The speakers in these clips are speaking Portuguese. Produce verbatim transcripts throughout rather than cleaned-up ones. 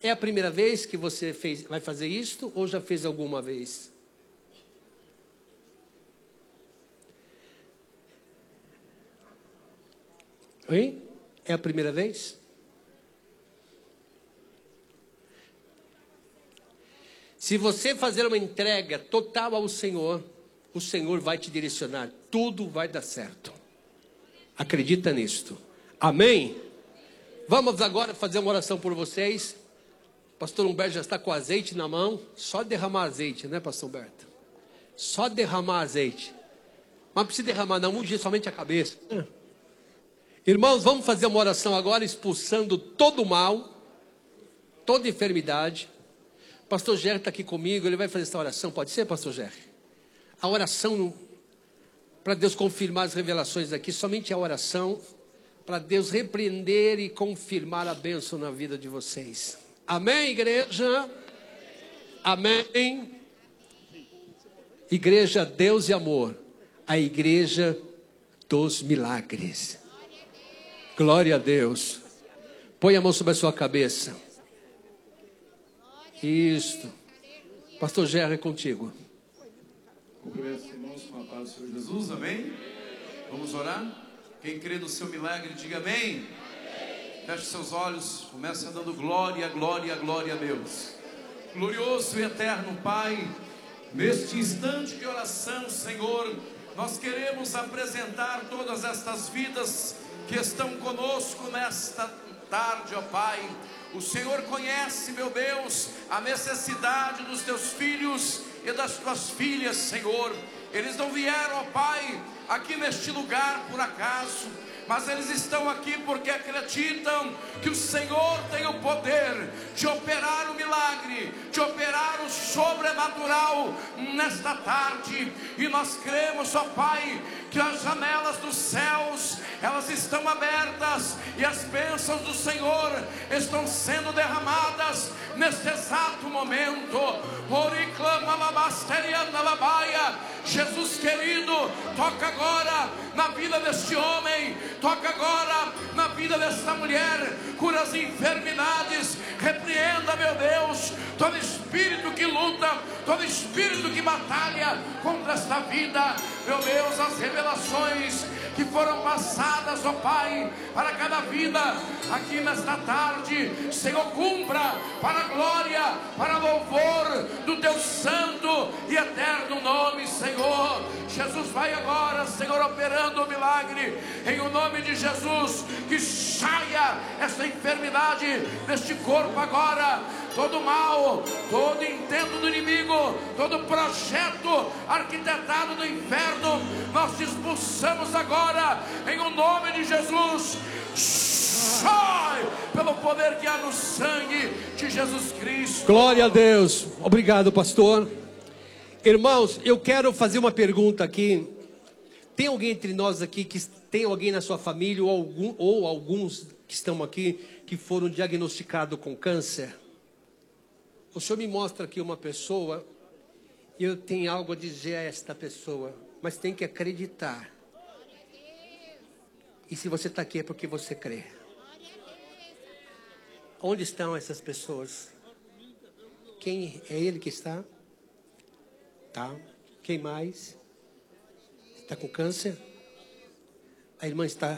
É a primeira vez que você fez, vai fazer isto ou já fez alguma vez? Oi? É a primeira vez? Se você fazer uma entrega total ao Senhor, o Senhor vai te direcionar. Tudo vai dar certo. Acredita nisto. Amém? Vamos agora fazer uma oração por vocês. Pastor Humberto já está com azeite na mão. Só derramar azeite, né, Pastor Humberto? Só derramar azeite. Mas não precisa derramar não, ungir somente a cabeça. Irmãos, vamos fazer uma oração agora, expulsando todo o mal, toda enfermidade. Pastor Jerry está aqui comigo, ele vai fazer essa oração. Pode ser, Pastor Jerry? A oração, para Deus confirmar as revelações aqui, somente a oração, para Deus repreender e confirmar a bênção na vida de vocês. Amém, igreja? Amém. Igreja Deus e Amor, a igreja dos milagres. Glória a Deus. Põe a mão sobre a sua cabeça. Isto. Pastor Gerra, é contigo. Cumprimento os irmãos com a paz do Senhor Jesus, amém? Vamos orar? Quem crê no seu milagre, diga amém. Feche seus olhos, comece dando glória, glória, glória a Deus. Glorioso e eterno Pai, neste instante de oração, Senhor, nós queremos apresentar todas estas vidas que estão conosco nesta tarde, ó Pai. O Senhor conhece, meu Deus, a necessidade dos teus filhos e das tuas filhas, Senhor. Eles não vieram, ó Pai, aqui neste lugar por acaso, mas eles estão aqui porque acreditam que o Senhor tem o poder de operar o milagre, de operar o sobrenatural nesta tarde. E nós cremos, ó Pai, que as janelas dos céus, elas estão abertas e as bênçãos do Senhor estão sendo derramadas neste exato momento. Jesus querido, toca agora na vida deste homem, toca agora na vida desta mulher, cura as enfermidades, repreenda, meu Deus, todo espírito que luta, todo espírito que batalha contra esta vida, meu Deus, as revelações que foram passadas, ó Pai, para cada vida aqui nesta tarde, Senhor, cumpra para a glória, para louvor do teu santo e eterno nome, Senhor. Jesus, vai agora, Senhor, operando o milagre, em o nome de Jesus, que saia essa enfermidade deste corpo agora, todo mal, todo intento do inimigo, todo projeto arquitetado do inferno, nós te expulsamos agora, em o nome de Jesus. Sai pelo poder que há no sangue de Jesus Cristo. Glória a Deus. Obrigado, pastor. Irmãos, eu quero fazer uma pergunta aqui. Tem alguém entre nós aqui que tem alguém na sua família ou, algum, ou alguns que estão aqui que foram diagnosticados com câncer? O Senhor me mostra aqui uma pessoa e eu tenho algo a dizer a esta pessoa, mas tem que acreditar. E se você está aqui é porque você crê. Onde estão essas pessoas? Quem é ele que está? Tá. Quem mais? Está com câncer? A irmã está...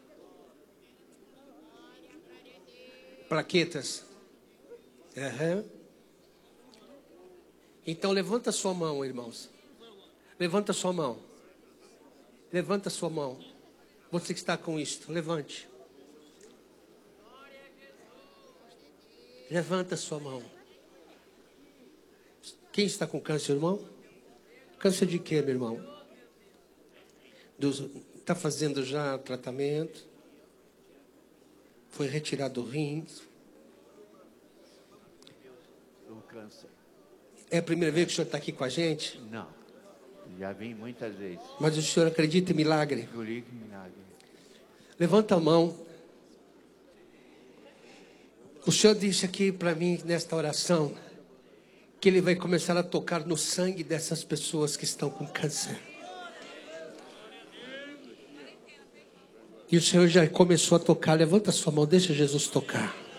Plaquetas? Aham. Então levanta sua mão, irmãos. Levanta sua mão. Levanta sua mão. Você que está com isto, levante. Levanta sua mão. Quem está com câncer, irmão? Câncer de quê, meu irmão? Está fazendo já tratamento? Foi retirado o rim? O câncer. É a primeira vez que o senhor está aqui com a gente? Não, já vim muitas vezes. Mas o senhor acredita em milagre? Eu ligo em milagre. Levanta a mão. O senhor disse aqui para mim, nesta oração, que ele vai começar a tocar no sangue dessas pessoas que estão com câncer. E o senhor já começou a tocar. Levanta a sua mão, deixa Jesus tocar.